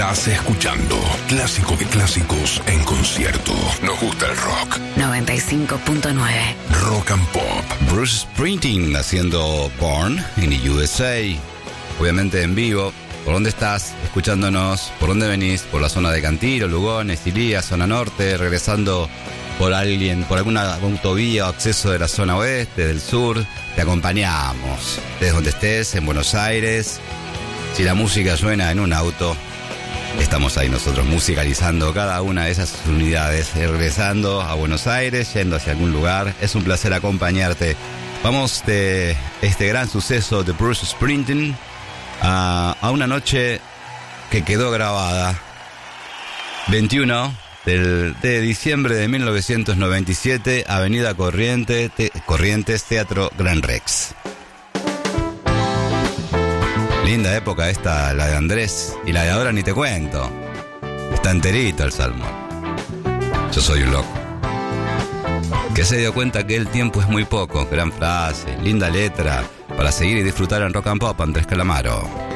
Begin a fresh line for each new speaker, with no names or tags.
Estás escuchando Clásico de Clásicos en concierto. Nos gusta el rock.
95.9
Rock and Pop.
Bruce Springsteen haciendo Born in the USA. Obviamente en vivo. ¿Por dónde estás escuchándonos? ¿Por dónde venís? ¿Por la zona de Cantiro, Lugones, Ilía, zona norte? ¿Regresando por alguna autovía o acceso de la zona oeste, del sur? Te acompañamos. Desde donde estés, en Buenos Aires. Si la música suena en un auto, estamos ahí nosotros musicalizando cada una de esas unidades, regresando a Buenos Aires, yendo hacia algún lugar. Es un placer acompañarte. Vamos de este gran suceso de Bruce Springsteen a una noche que quedó grabada 21 de diciembre de 1997, Avenida Corrientes, Teatro Gran Rex. Linda época esta, la de Andrés, y la de ahora ni te cuento. Está enterito el salmón. Yo soy un loco que se dio cuenta que el tiempo es muy poco. Gran frase, linda letra para seguir y disfrutar en Rock and Pop. Andrés Calamaro.